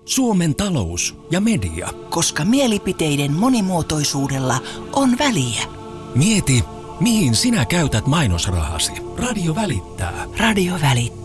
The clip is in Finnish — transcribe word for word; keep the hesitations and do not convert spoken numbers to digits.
Suomen talous ja media. Koska mielipiteiden monimuotoisuudella on väliä. Mieti, mihin sinä käytät mainosrahasi. Radio välittää. Radio välittää.